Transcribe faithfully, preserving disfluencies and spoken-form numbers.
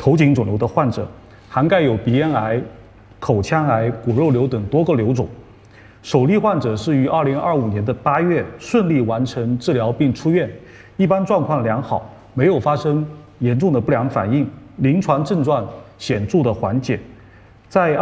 头颈肿瘤的患者，涵盖有鼻咽癌、口腔癌、骨肉瘤等多个瘤种。首例患者是于二零二五年的八月顺利完成治疗并出院，一般状况良好，没有发生严重的不良反应，临床症状显著的缓解。在